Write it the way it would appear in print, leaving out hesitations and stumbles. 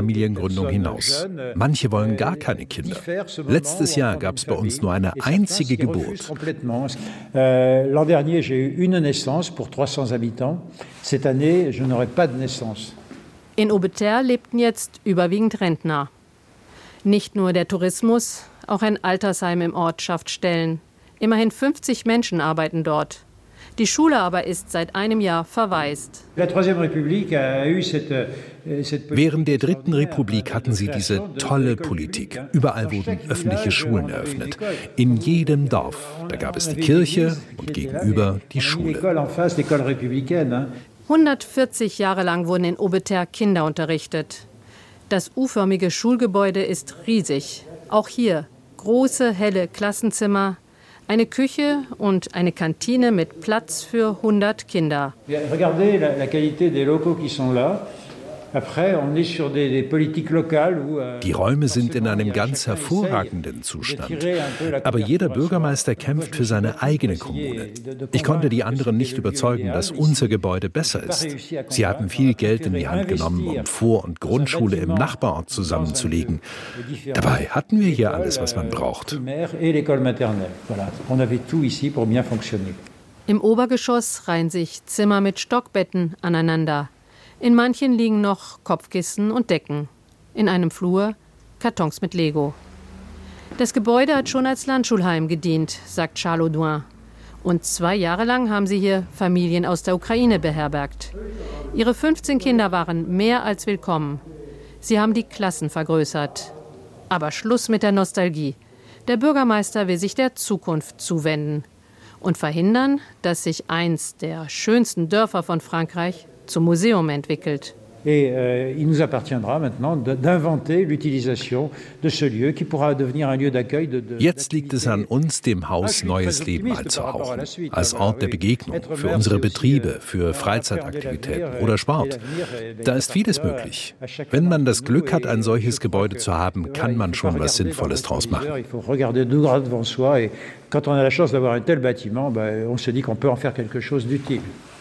Familiengründung hinaus. Manche wollen gar keine Kinder. Letztes Jahr gab es bei uns nur eine einzige Geburt. L'an dernier, j'ai eu une naissance pour 300 habitants. Cette année, je n'aurai pas de naissance. In Aubeterre lebten jetzt überwiegend Rentner. Nicht nur der Tourismus, auch ein Altersheim im Ort schafft Stellen. Immerhin 50 Menschen arbeiten dort. Die Schule aber ist seit einem Jahr verwaist. Während der Dritten Republik hatten sie diese tolle Politik. Überall wurden öffentliche Schulen eröffnet. In jedem Dorf. Da gab es die Kirche und gegenüber die Schule. 140 Jahre lang wurden in Aubeterre Kinder unterrichtet. Das U-förmige Schulgebäude ist riesig. Auch hier große, helle Klassenzimmer, eine Küche und eine Kantine mit Platz für 100 Kinder. Die Räume sind in einem ganz hervorragenden Zustand. Aber jeder Bürgermeister kämpft für seine eigene Kommune. Ich konnte die anderen nicht überzeugen, dass unser Gebäude besser ist. Sie haben viel Geld in die Hand genommen, um Vor- und Grundschule im Nachbarort zusammenzulegen. Dabei hatten wir hier alles, was man braucht. Im Obergeschoss reihen sich Zimmer mit Stockbetten aneinander. In manchen liegen noch Kopfkissen und Decken. In einem Flur Kartons mit Lego. Das Gebäude hat schon als Landschulheim gedient, sagt Charles Audouin. Und 2 Jahre lang haben sie hier Familien aus der Ukraine beherbergt. Ihre 15 Kinder waren mehr als willkommen. Sie haben die Klassen vergrößert. Aber Schluss mit der Nostalgie. Der Bürgermeister will sich der Zukunft zuwenden und verhindern, dass sich eins der schönsten Dörfer von Frankreich zum Museum entwickelt. Il nous appartiendra maintenant d'inventer l'utilisation de ce lieu qui pourra devenir un lieu d'accueil de. Jetzt liegt es an uns, dem Haus neues Leben einzuhauchen. Als Ort der Begegnung, für unsere Betriebe, für Freizeitaktivitäten oder Sport. Da ist vieles möglich. Wenn man das Glück hat, ein solches Gebäude zu haben, kann man schon was Sinnvolles draus machen. Quand on a la chance d'avoir un tel bâtiment, on se dit qu'on peut en faire quelque chose d'utile.